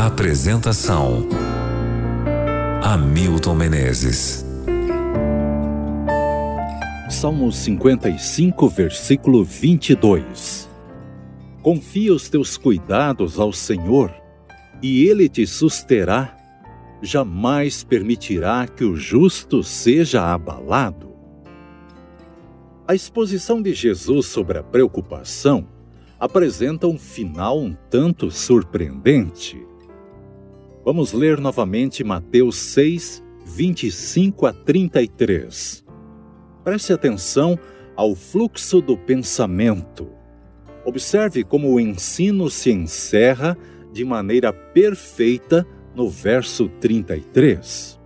Apresentação: Hamilton Menezes. Salmo 55, versículo 22. Confia os teus cuidados ao Senhor, e Ele te susterá, jamais permitirá que o justo seja abalado. A exposição de Jesus sobre a preocupação apresenta um final um tanto surpreendente. Vamos ler novamente Mateus 6, 25 a 33. Preste atenção ao fluxo do pensamento. Observe como o ensino se encerra de maneira perfeita no verso 33.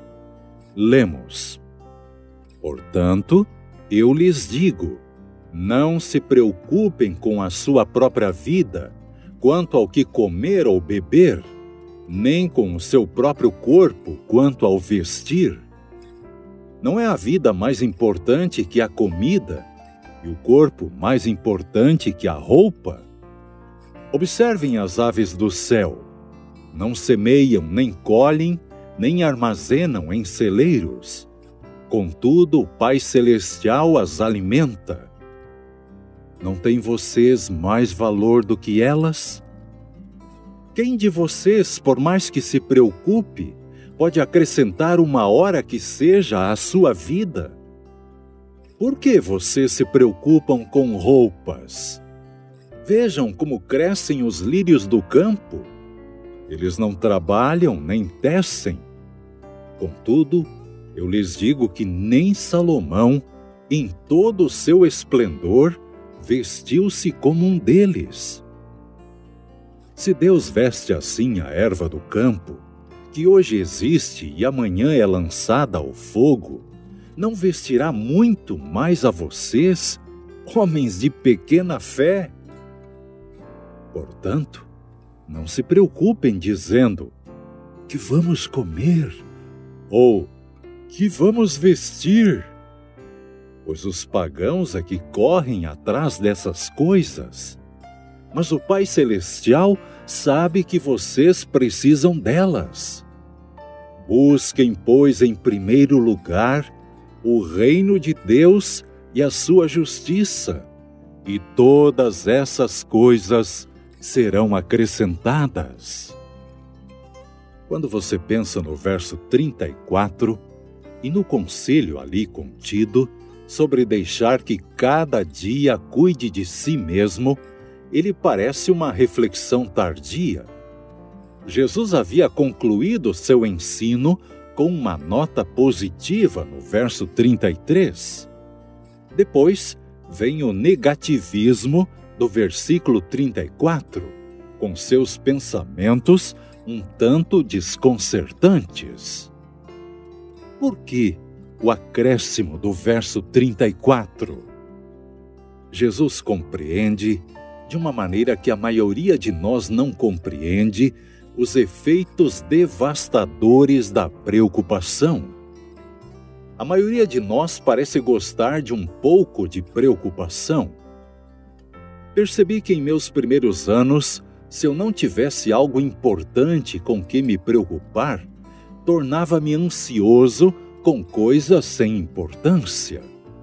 Lemos: Portanto, eu lhes digo, não se preocupem com a sua própria vida, quanto ao que comer ou beber, nem com o seu próprio corpo, quanto ao vestir. Não é a vida mais importante que a comida, e o corpo mais importante que a roupa? Observem as aves do céu. Não semeiam, nem colhem, nem armazenam em celeiros. Contudo, o Pai Celestial as alimenta. Não têm vocês mais valor do que elas? Quem de vocês, por mais que se preocupe, pode acrescentar uma hora que seja à sua vida? Por que vocês se preocupam com roupas? Vejam como crescem os lírios do campo. Eles não trabalham nem tecem. Contudo, eu lhes digo que nem Salomão, em todo o seu esplendor, vestiu-se como um deles. Se Deus veste assim a erva do campo, que hoje existe e amanhã é lançada ao fogo, não vestirá muito mais a vocês, homens de pequena fé? Portanto, não se preocupem dizendo: que vamos comer? Ou que vamos vestir? Pois os pagãos é que correm atrás dessas coisas. Mas o Pai Celestial sabe que vocês precisam delas. Busquem, pois, em primeiro lugar o reino de Deus e a sua justiça, e todas essas coisas serão acrescentadas. Quando você pensa no verso 34 e no conselho ali contido, sobre deixar que cada dia cuide de si mesmo, ele parece uma reflexão tardia. Jesus havia concluído seu ensino com uma nota positiva no verso 33. Depois vem o negativismo do versículo 34, com seus pensamentos um tanto desconcertantes. Por que o acréscimo do verso 34? Jesus compreende, de uma maneira que a maioria de nós não compreende, os efeitos devastadores da preocupação. A maioria de nós parece gostar de um pouco de preocupação. Percebi que em meus primeiros anos, se eu não tivesse algo importante com que me preocupar, tornava-me ansioso com coisas sem importância.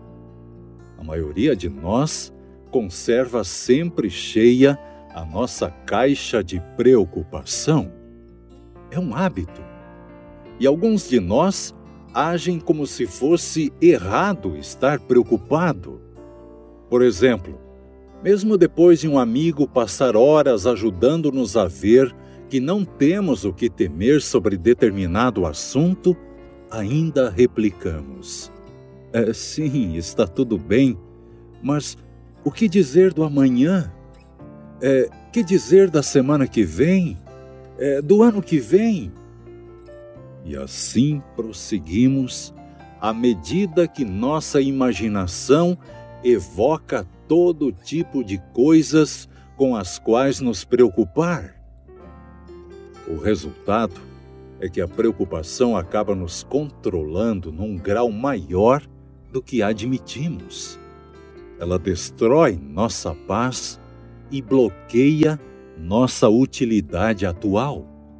A maioria de nós conserva sempre cheia a nossa caixa de preocupação. É um hábito. E alguns de nós agem como se fosse errado estar preocupado. Por exemplo, mesmo depois de um amigo passar horas ajudando-nos a ver que não temos o que temer sobre determinado assunto, ainda replicamos: sim, está tudo bem, mas o que dizer do amanhã? Que dizer da semana que vem? Do ano que vem? E assim prosseguimos, à medida que nossa imaginação evoca todo tipo de coisas com as quais nos preocupar. O resultado é que a preocupação acaba nos controlando num grau maior do que admitimos. Ela destrói nossa paz e bloqueia nossa utilidade atual.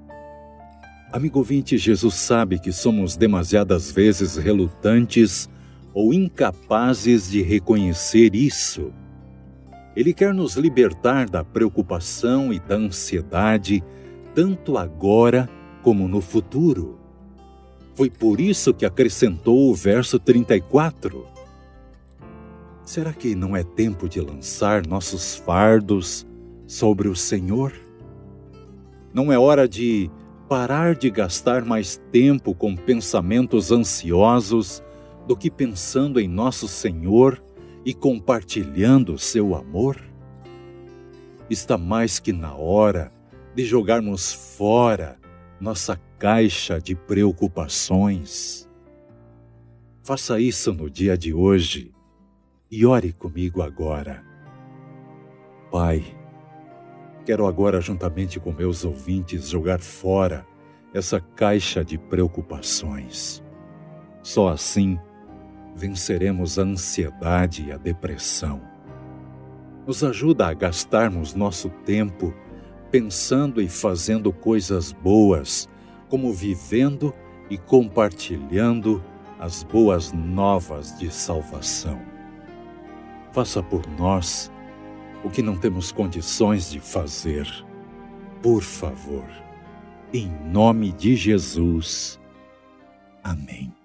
Amigo ouvinte, Jesus sabe que somos demasiadas vezes relutantes ou incapazes de reconhecer isso. Ele quer nos libertar da preocupação e da ansiedade, tanto agora como no futuro. Foi por isso que acrescentou o verso 34. Será que não é tempo de lançar nossos fardos sobre o Senhor? Não é hora de parar de gastar mais tempo com pensamentos ansiosos do que pensando em nosso Senhor e compartilhando seu amor? Está mais que na hora de jogarmos fora nossa caixa de preocupações. Faça isso no dia de hoje e ore comigo agora. Pai, quero agora, juntamente com meus ouvintes, jogar fora essa caixa de preocupações. Só assim venceremos a ansiedade e a depressão. Nos ajuda a gastarmos nosso tempo pensando e fazendo coisas boas, como vivendo e compartilhando as boas novas de salvação. Faça por nós o que não temos condições de fazer. Por favor, em nome de Jesus. Amém.